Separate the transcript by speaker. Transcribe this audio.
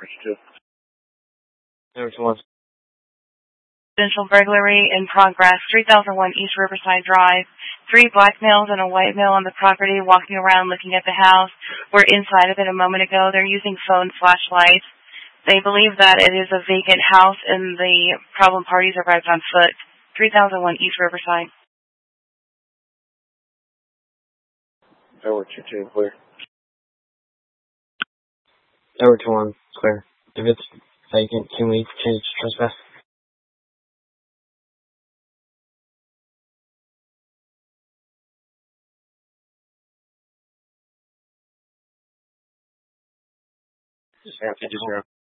Speaker 1: Number 21.
Speaker 2: Residential burglary in progress, 3001 East Riverside Drive. 3 black males and a white male on the property walking around looking at the house. We're inside of it a moment ago. They're using phone flashlights. They believe that it is a vacant house and the problem parties arrived on foot. 3001 East Riverside.
Speaker 1: Tower 22, clear.
Speaker 3: Tower 21, clear. If it's vacant, can we change to trespass?
Speaker 1: Just 50-0.